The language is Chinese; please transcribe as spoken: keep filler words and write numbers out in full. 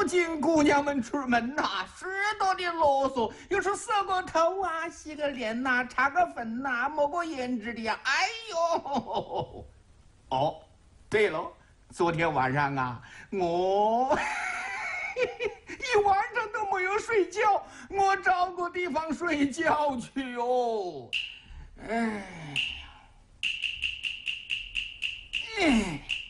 竟姑娘们出门呐、啊，许多的啰嗦，又是洗个头啊，洗个脸呐、啊，擦个粉呐、啊，抹个胭脂的呀、啊，哎呦！哦，对了，昨天晚上啊，我一晚上都没有睡觉，我找个地方睡觉去哦。哎呀，哎。